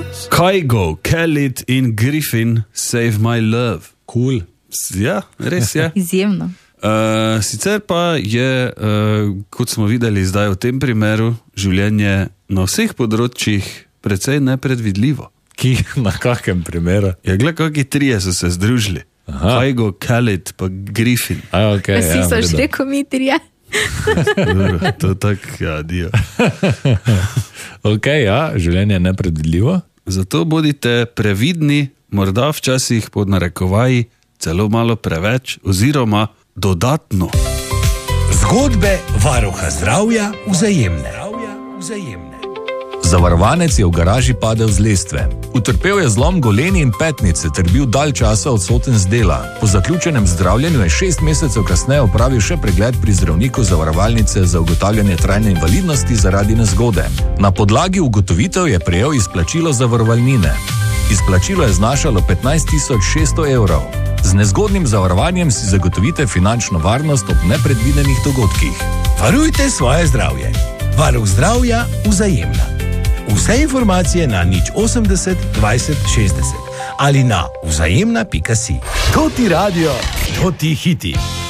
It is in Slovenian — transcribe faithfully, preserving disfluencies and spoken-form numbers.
Kygo, Khalid in Griffin, Save My Love. Cool. Ja, res je. Izjemno. Uh, sicer pa je, uh, kot smo videli zdaj v tem primeru, življenje na vseh področjih precej nepredvidljivo. Ki, na kakem primeru? Ja, gled, kakšni trije so se združili. Kygo, Khalid pa Griffin. A, okay, Vsi ja, so vredo. šli komitrije. To tak, ja, dio. Ok, ja, življenje je nepredvidljivo. Zato bodite previdni, morda včasih pod narekovaji celo malo preveč oziroma dodatno. Zgodbe varuha zdravja Vzajemne. Vzajemne. Zavarovanec je v garaži padel z lestve. Utrpel je zlom goleni in petnice ter bil dalj časa odsoten z dela. Po zaključenem zdravljenju je šest mesecev kasneje opravil še pregled pri zdravniku zavarovalnice za ugotavljanje trajne invalidnosti zaradi nezgode. Na podlagi ugotovitev je prejel izplačilo zavarovalnine. Izplačilo je znašalo petnajst tisoč šeststo evrov. Z nezgodnim zavarovanjem si zagotovite finančno varnost ob nepredvidenih dogodkih. Varujte svoje zdravje. Varuh zdravja Vzajemna. Vse informacije na nič osemdeset dvajset šestdeset ali na vzajemna pika si. To ti radio, to ti hiti.